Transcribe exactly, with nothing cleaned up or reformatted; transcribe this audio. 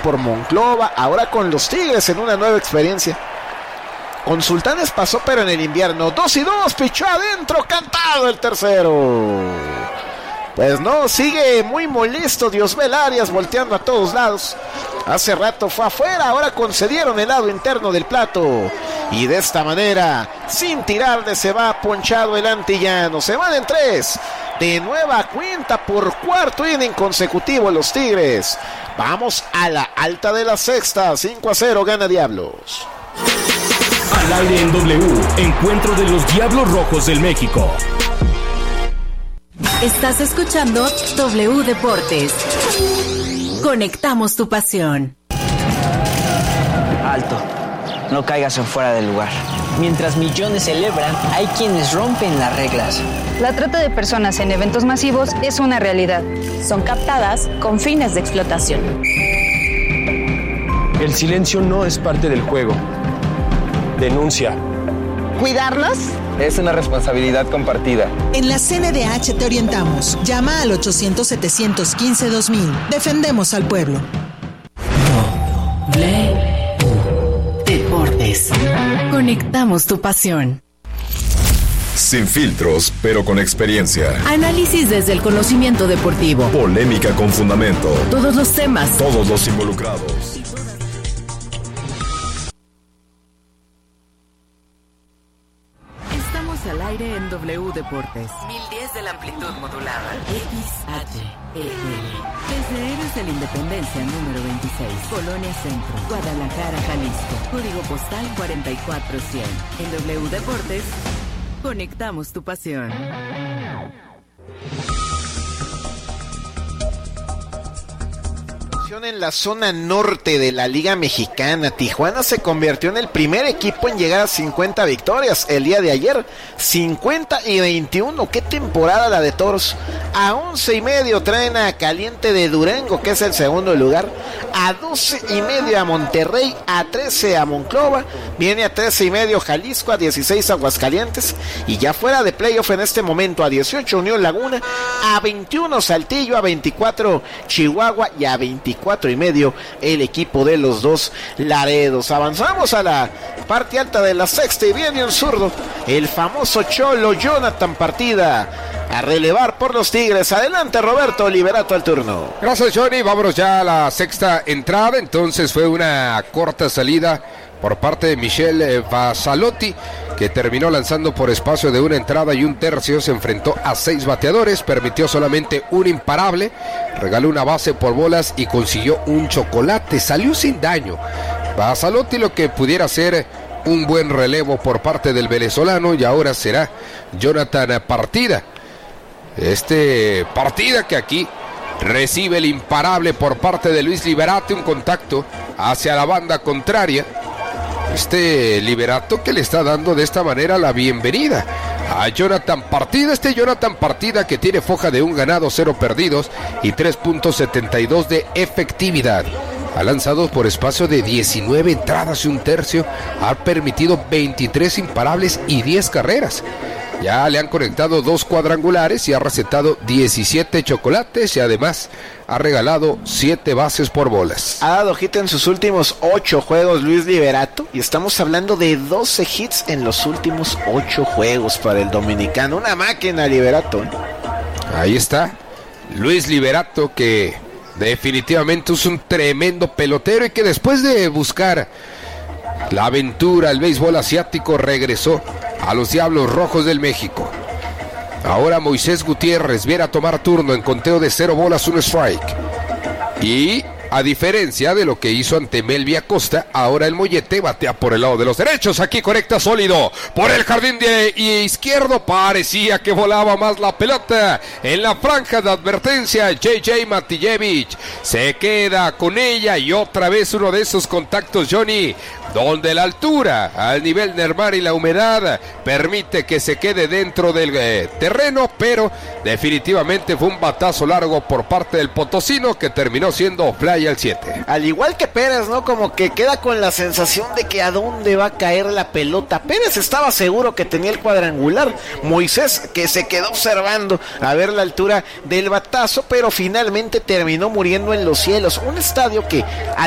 por Monclova, ahora con los Tigres en una nueva experiencia. Con Sultanes pasó, pero en el invierno. Dos y dos, pichó adentro, cantado el tercero. Pues no, sigue muy molesto Diosbel Arias, volteando a todos lados. Hace rato fue afuera, ahora concedieron el lado interno del plato. Y de esta manera, sin tirarle, se va ponchado el antillano. Se van en tres. De nueva cuenta por cuarto inning consecutivo los Tigres. Vamos a la alta de la sexta. cinco a cero gana Diablos. Al aire en W, encuentro de los Diablos Rojos del México. Estás escuchando W Deportes. Conectamos tu pasión. Alto, no caigas en fuera del lugar. Mientras millones celebran, hay quienes rompen las reglas. La trata de personas en eventos masivos es una realidad. Son captadas con fines de explotación. El silencio no es parte del juego. Denuncia. ¿Cuidarlos? Es una responsabilidad compartida. En la C N D H te orientamos. Llama al ochocientos, setecientos quince, dos mil. Defendemos al pueblo. W Deportes. Conectamos tu pasión. Sin filtros, pero con experiencia. Análisis desde el conocimiento deportivo. Polémica con fundamento. Todos los temas. Todos los involucrados. Al aire en W Deportes. mil diez de la amplitud modulada. X H E L. Desde Héroes de la Independencia número veintiséis. Colonia Centro. Guadalajara, Jalisco. Código postal cuarenta y cuatro cien. En W Deportes, conectamos tu pasión. En la zona norte de la Liga Mexicana, Tijuana se convirtió en el primer equipo en llegar a cincuenta victorias el día de ayer. cincuenta y veintiuno, qué temporada la de Toros. A once y medio traen a Caliente de Durango, que es el segundo lugar. A doce y medio a Monterrey, a trece a Monclova, viene a trece y medio Jalisco, a dieciséis Aguascalientes, y ya fuera de playoff en este momento a dieciocho Unión Laguna, a veintiuno Saltillo, a veinticuatro Chihuahua y a veinticuatro y medio el equipo de los dos Laredos. Avanzamos a la parte alta de la sexta y viene un zurdo, el famoso Cholo Jonathan Partida, a relevar por los Tigres. Adelante Roberto Liberato al turno. Gracias Johnny, vámonos ya a la sexta entrada. Entonces fue una corta salida por parte de Michel Vasalotti, que terminó lanzando por espacio de una entrada y un tercio. Se enfrentó a seis bateadores, permitió solamente un imparable, regaló una base por bolas y consiguió un chocolate. Salió sin daño Vasalotti, lo que pudiera ser un buen relevo por parte del venezolano, y ahora será Jonathan Partida. Este Partida que aquí recibe el imparable por parte de Luis Liberato, un contacto hacia la banda contraria. Este Liberato que le está dando de esta manera la bienvenida a Jonathan Partida. Este Jonathan Partida que tiene foja de un ganado, cero perdidos y tres punto setenta y dos de efectividad. Ha lanzado por espacio de diecinueve entradas y un tercio. Ha permitido veintitrés imparables y diez carreras. Ya le han conectado dos cuadrangulares y ha recetado diecisiete chocolates, y además ha regalado siete bases por bolas. Ha dado hit en sus últimos ocho juegos Luis Liberato, y estamos hablando de doce hits en los últimos ocho juegos para el dominicano. Una máquina Liberato. Ahí está Luis Liberato, que definitivamente es un tremendo pelotero y que después de buscar la aventura, el béisbol asiático, regresó a los Diablos Rojos del México. Ahora Moisés Gutiérrez viene a tomar turno en conteo de cero bolas, un strike. Y a diferencia de lo que hizo ante Melvin Acosta, ahora el Mollete batea por el lado de los derechos. Aquí conecta sólido por el jardín de izquierdo. Parecía que volaba más la pelota en la franja de advertencia. J J Matijevich se queda con ella, y otra vez uno de esos contactos, Johnny, donde la altura al nivel del mar y la humedad permite que se quede dentro del eh, terreno, pero definitivamente fue un batazo largo por parte del potosino que terminó siendo fly al siete. Al igual que Pérez, ¿no? Como que queda con la sensación de que a dónde va a caer la pelota. Pérez estaba seguro que tenía el cuadrangular. Moisés, que se quedó observando a ver la altura del batazo, pero finalmente terminó muriendo en los cielos. Un estadio que